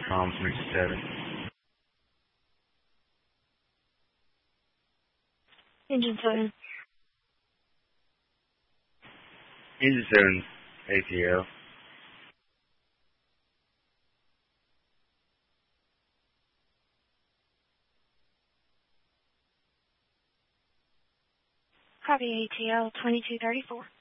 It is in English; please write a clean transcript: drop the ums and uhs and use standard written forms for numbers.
Tom 327. Engine 7. Engine 7 ATL. Copy ATL 2234.